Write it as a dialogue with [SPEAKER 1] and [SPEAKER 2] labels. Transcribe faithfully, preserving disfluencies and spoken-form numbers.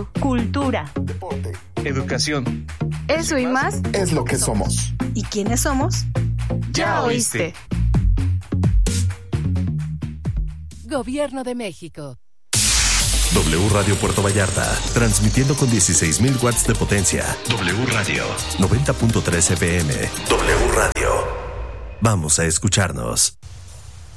[SPEAKER 1] ocio, cultura,
[SPEAKER 2] deporte,
[SPEAKER 3] educación.
[SPEAKER 1] Eso y más
[SPEAKER 2] es lo que somos.
[SPEAKER 1] ¿Y quiénes somos?
[SPEAKER 3] Ya oíste.
[SPEAKER 4] Gobierno de México.
[SPEAKER 5] W Radio Puerto Vallarta, transmitiendo con dieciséis mil watts de potencia. W Radio, noventa punto tres F M. W Radio. Vamos a escucharnos.